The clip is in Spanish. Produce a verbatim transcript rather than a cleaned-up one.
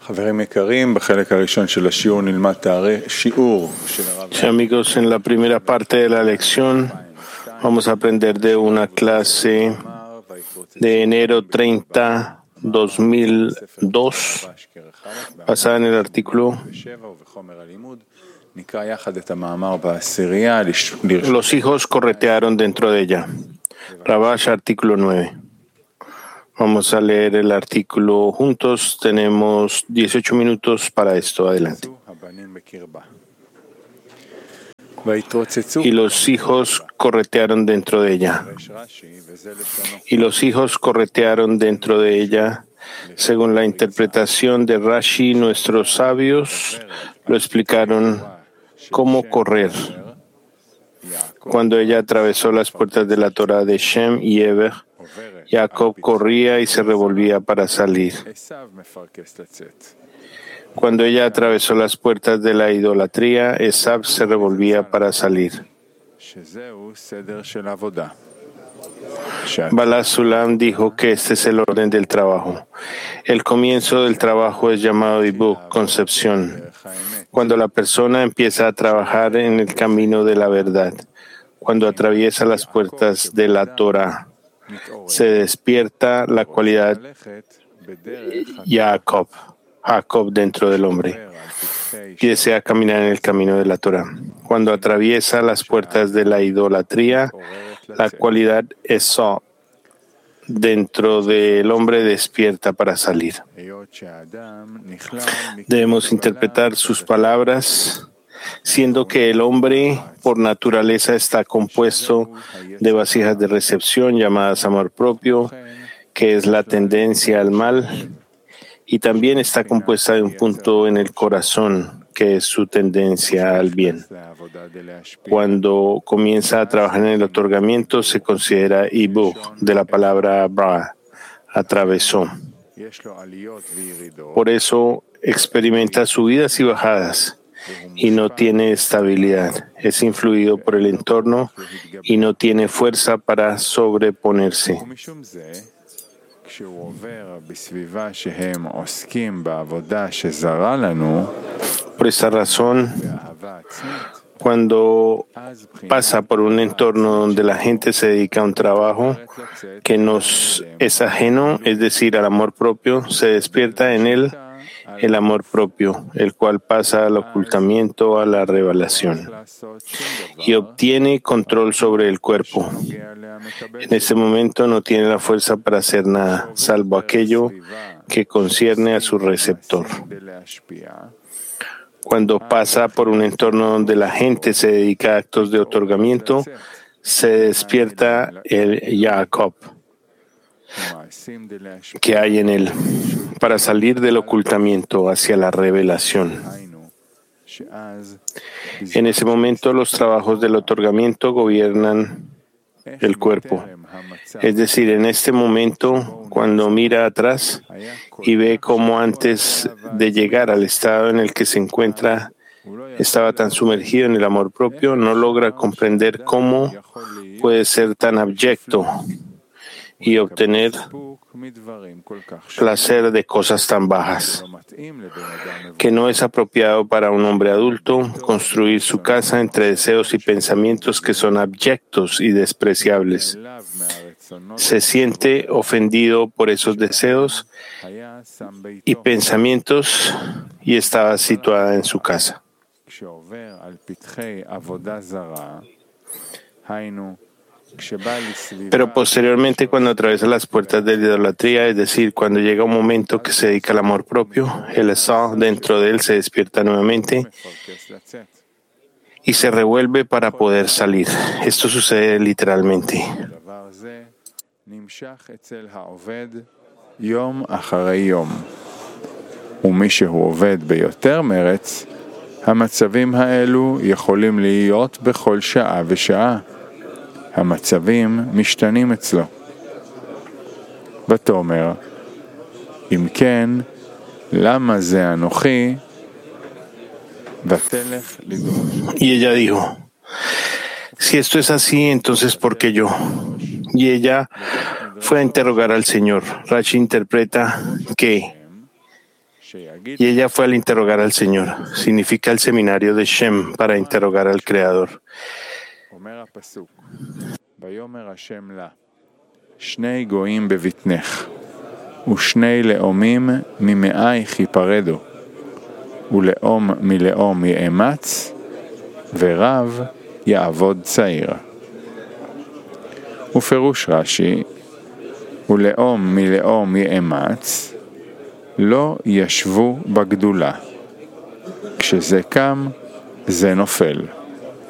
Sí, amigos, en la primera parte de la lección vamos a aprender de una clase de enero treinta, dos mil dos, basada en el artículo Los hijos corretearon dentro de ella. Rabash, artículo nueve. Vamos a leer el artículo juntos. Tenemos dieciocho minutos para esto. Adelante. Y los hijos corretearon dentro de ella. Y los hijos corretearon dentro de ella. Según la interpretación de Rashi, nuestros sabios lo explicaron cómo correr. Cuando ella atravesó las puertas de la Torah de Shem y Eber, Jacob corría y se revolvía para salir. Cuando ella atravesó las puertas de la idolatría, Esab se revolvía para salir. Bala Sulam dijo que este es el orden del trabajo. El comienzo del trabajo es llamado Ibuk, concepción. Cuando la persona empieza a trabajar en el camino de la verdad, cuando atraviesa las puertas de la Torah, se despierta la cualidad Jacob, Jacob dentro del hombre, y desea caminar en el camino de la Torah. Cuando atraviesa las puertas de la idolatría, la cualidad Esau dentro del hombre despierta para salir. Debemos interpretar sus palabras, siendo que el hombre por naturaleza está compuesto de vasijas de recepción llamadas amor propio, que es la tendencia al mal, y también está compuesta de un punto en el corazón, que es su tendencia al bien. Cuando comienza a trabajar en el otorgamiento, se considera Ibu, de la palabra Bra, atravesó. Por eso experimenta subidas y bajadas y no tiene estabilidad. Es influido por el entorno y no tiene fuerza para sobreponerse. Por esta razón, cuando pasa por un entorno donde la gente se dedica a un trabajo que nos es ajeno, es decir, al amor propio, se despierta en él el amor propio, el cual pasa al ocultamiento, a la revelación, y obtiene control sobre el cuerpo. En este momento no tiene la fuerza para hacer nada, salvo aquello que concierne a su receptor. Cuando pasa por un entorno donde la gente se dedica a actos de otorgamiento, se despierta el Jacob que hay en él para salir del ocultamiento hacia la revelación. En ese momento los trabajos del otorgamiento gobiernan el cuerpo. Es decir, en este momento, cuando mira atrás y ve cómo antes de llegar al estado en el que se encuentra, estaba tan sumergido en el amor propio, no logra comprender cómo puede ser tan abyecto y obtener placer de cosas tan bajas, que no es apropiado para un hombre adulto construir su casa entre deseos y pensamientos que son abyectos y despreciables. Se siente ofendido por esos deseos y pensamientos y estaba situada en su casa. Pero posteriormente, cuando atraviesa las puertas de la idolatría, es decir, cuando llega un momento que se dedica al amor propio, el Esau dentro de él se despierta nuevamente y se revuelve para poder salir. Esto sucede literalmente. המצבים האלו יכולים להיות בכל שעה ושעה. המצבים משתנים אצלו. ותאמר, אם כן, למה זה אנוכי? ותלך לדרוש. Y ella dijo, si esto es así, entonces ¿por qué yo? Y ella fue a interrogar al Señor. Rashi interpreta que Y ella fue al interrogar al Señor. Significa el seminario de Shem para interrogar al Creador. ויאמר השם לה, שני גויים בבטנך, ושני לאומים ממאייך ייפרדו, ולאום מלאום יאמץ, ורב יעבוד צעיר. ופירוש רש"י, ולאום מלאום יאמץ, לא ישבו בגדולה. כשזה קם, זה נופל.